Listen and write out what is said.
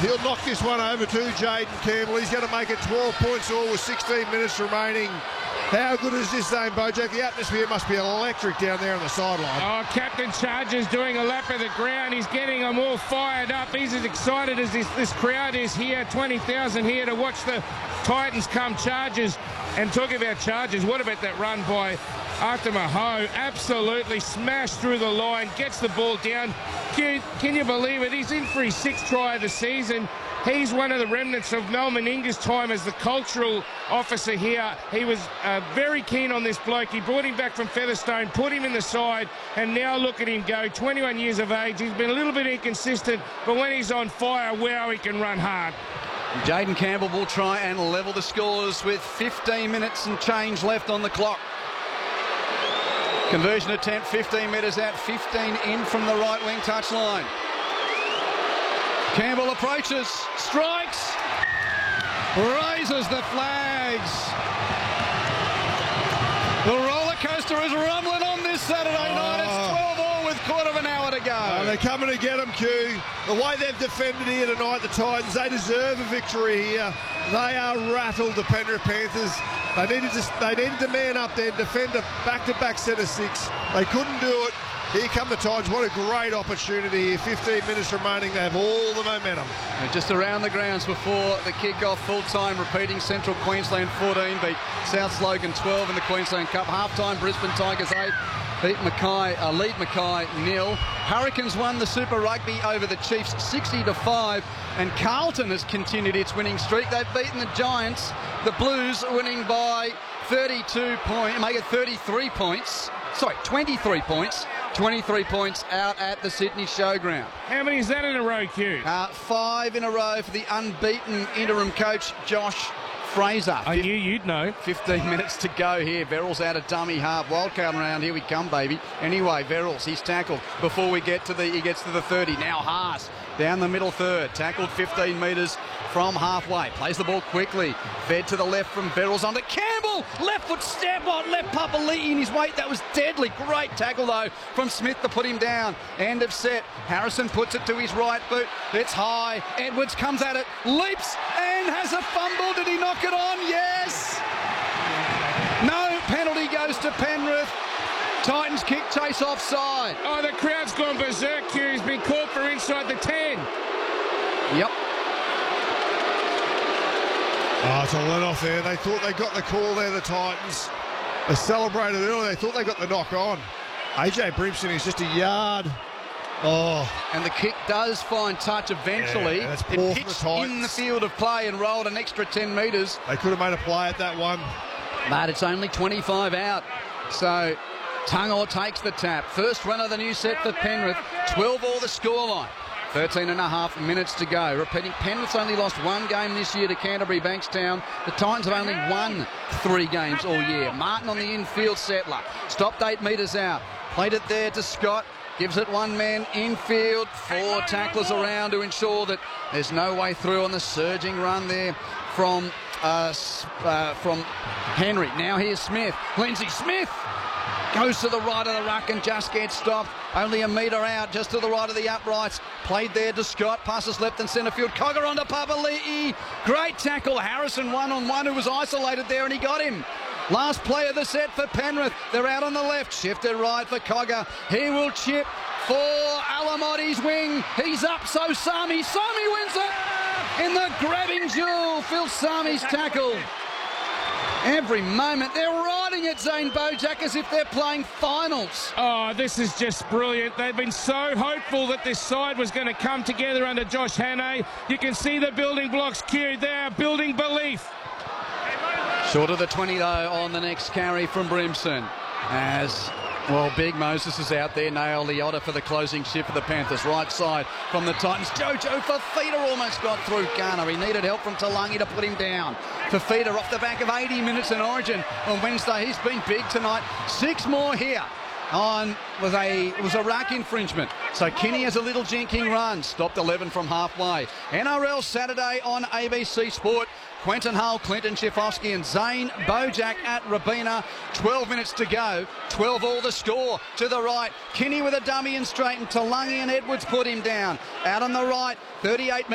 He'll knock this one over to Jayden Campbell. He's going to make it 12 points all with 16 minutes remaining. How good is this, Zane Bojack? The atmosphere must be electric down there on the sideline. Oh, Captain Chargers doing a lap of the ground. He's getting them all fired up. He's as excited as this crowd is here. 20,000 here to watch the Titans come Chargers. And talking about Chargers, what about that run by Arthur Maho? Absolutely smashed through the line, gets the ball down. Can you believe it? He's in for his 6th try of the season. He's one of the remnants of Mel Meninga's time as the cultural officer here. He was very keen on this bloke. He brought him back from Featherstone, put him in the side, and now look at him go. 21 years of age. He's been a little bit inconsistent, but when he's on fire, wow, he can run hard. Jayden Campbell will try and level the scores with 15 minutes and change left on the clock. Conversion attempt, 15 metres out, 15 in from the right wing touchline. Campbell approaches, strikes, raises the flags. The roller coaster is rumbling on this Saturday night. It's 12-all with quarter of an hour to go. They're coming to get them, Q. The way they've defended here tonight, the Titans, they deserve a victory here. They are rattled, the Penrith Panthers. They needed to man up there and defend a back-to-back set of 6. They couldn't do it. Here come the Titans. What a great opportunity here. 15 minutes remaining. They have all the momentum. And just around the grounds before the kick-off, full-time, repeating Central Queensland 14 beat South Logan 12 in the Queensland Cup. Half-time, Brisbane Tigers 8. Lead Mackay 0. Hurricanes won the Super Rugby over the Chiefs 60-5, and Carlton has continued its winning streak. They've beaten the Giants. The Blues winning by 32 points, make it 33 points. Sorry, 23 points. 23 points out at the Sydney Showground. How many is that in a row, Q? 5 in a row for the unbeaten interim coach, Josh Fraser. I knew you'd know. 15 minutes to go here. Verrills out of dummy half. Wildcard round. Here we come, baby. Anyway, Verrills, he's tackled before he gets to the 30. Now Haas down the middle third. Tackled 15 metres from halfway. Plays the ball quickly. Fed to the left from Verrills onto Campbell. Left foot step on. Left Papali'i in his weight. That was deadly. Great tackle, though, from Smith to put him down. End of set. Harrison puts it to his right boot. It's high. Edwards comes at it. Leaps and has a fumble. Did he knock it on? Yes. No, penalty goes to Penrith. Titans kick chase offside. Oh, the crowd's gone berserk. He's been caught for inside the 10. Yep. Oh, it's a let-off there. They thought they got the call there, the Titans. They celebrated early. They thought they got the knock on. AJ Brimson is just a yard. Oh. And the kick does find touch eventually. Yeah, it pitched in the field of play and rolled an extra 10 metres. They could have made a play at that one. But it's only 25 out. So Tungor takes the tap. First run of the new set for Penrith. 12-all the scoreline. 13 and a half minutes to go. Repeating, Penrith's only lost 1 game this year to Canterbury Bankstown. The Titans have only won 3 games all year. Martin on the infield settler. Stopped 8 metres out. Played it there to Scott. Gives it 1 man infield. 4 tacklers around to ensure that there's no way through on the surging run there from Henry. Now here's Smith. Lindsay Smith goes to the right of the ruck and just gets stopped. Only a metre out, just to the right of the uprights. Played there to Scott. Passes left and centre field. Cogger onto Papali'i. Great tackle. Harrison 1-on-1 who was isolated there and he got him. Last play of the set for Penrith. They're out on the left. Shifted right for Cogger. He will chip for Alamotti's wing. He's up, so Sami. Sami wins it in the grabbing duel. Phil Sami's tackle. Every moment they're riding it, Zane Bojack, as if they're playing finals. Oh, this is just brilliant. They've been so hopeful that this side was going to come together under Josh Hannay. You can see the building blocks queued. They are building belief. Short of the 20, though, on the next carry from Brimson. As, well, Big Moses is out there. Nail Liotta for the closing shift for the Panthers. Right side from the Titans. Jojo Fafita almost got through Garner. He needed help from Talangi to put him down. Fafita off the back of 80 minutes in Origin on Wednesday. He's been big tonight. 6 more here. Was a ruck infringement. So Kinney has a little jinking run. Stopped 11 from halfway. NRL Saturday on ABC Sport. Quentin Hull, Clinton Schifofsky and Zane Bojack at Rabina. 12 minutes to go. 12-all the score. To the right, Kinney with a dummy and straighten. Talangi and Edwards put him down. Out on the right, 38